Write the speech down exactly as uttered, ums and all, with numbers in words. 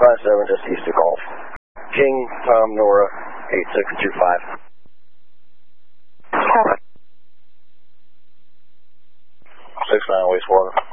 five seven, just east of Golf. King, Tom, Nora, eight six two five. Copy. six nine wastewater.